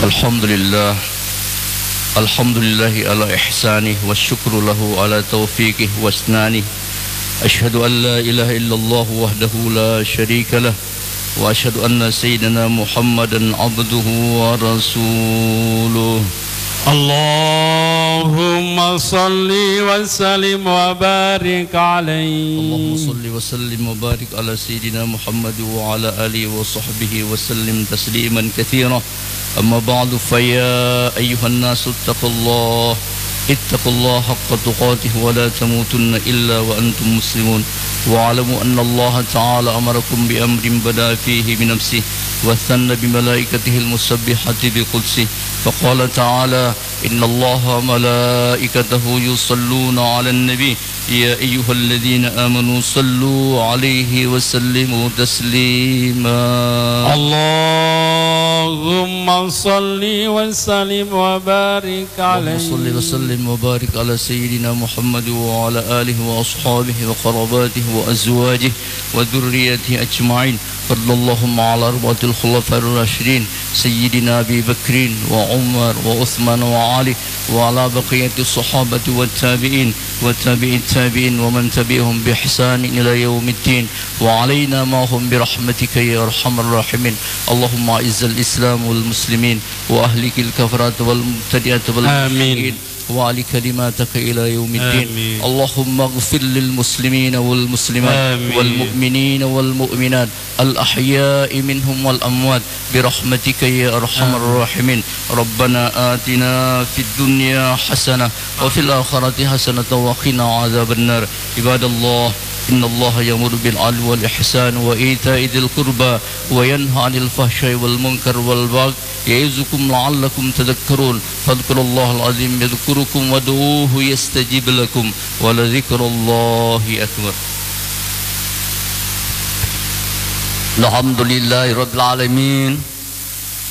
الحمد لله على إحسانه والشكر له على توفيقه واسنانه. أشهد أن لا إله إلا الله وحده لا شريك له وأشهد أن سيدنا محمدا عبده ورسوله. اللهم صل وسلم وبارك عليه. اللهم صل وسلم وبارك على سيدنا محمد وعلى آله وصحبه وسلم تسليما كثيرا. أما بعد فيا أيها الناس اتقوا الله حق تقاته ولا تموتن إلا وأنتم مسلمون. واعلموا أن الله تعالى أمركم بأمر بدأ فيه بنفسه وثنى بملائكته المسبحة بقدسه، فقال تعالى: إن الله ملائكته يصلون على النبي يا أيها الذين آمنوا صلوا عليه وسلموا تسليما. اللهم صل وسلم وبارك عليه. اللهم صل وسلم وبارك على سيدنا محمد وعلى آله وأصحابه وقراباته وأزواجه وذريته أجمعين. فضل اللهم على أربعة الخلفاء الراشدين سيدنا أبي بكر وعمر وعثمان وعلي وعلى بقية الصحابة والتابعين وتابع التابعين ومن تبعهم بإحسان إلى يوم الدين، وعلينا معهم برحمتك يا أرحم الراحمين. اللهم أعز الإسلام والمسلمين وأهلك الكفرة والمبتدئة والمشركين وعلى كلماتك إلى يوم الدين. آمين. اللهم اغفر للمسلمين والمسلمات آمين. والمؤمنين والمؤمنات الأحياء منهم والأموات برحمتك يا أرحم الراحمين. ربنا آتنا في الدنيا حسنة وفي الآخرة حسنة وقنا عذاب النار. عباد الله، إن الله يأمر بالعدل والإحسان وإيتاء ذي القربى وينهى عن الفحشاء والمنكر والبغي يعظكم لعلكم تذكرون. فاذكروا الله العظيم يذكركم وادعوه يستجيب لكم ولذكر الله أكبر. الحمد لله رب العالمين